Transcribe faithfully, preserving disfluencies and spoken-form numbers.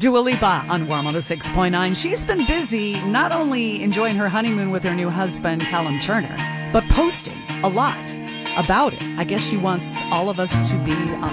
Dua Lipa on Warm one oh six point nine. She's been busy not only enjoying her honeymoon with her new husband, Callum Turner, but posting a lot about it. I guess she wants all of us to be on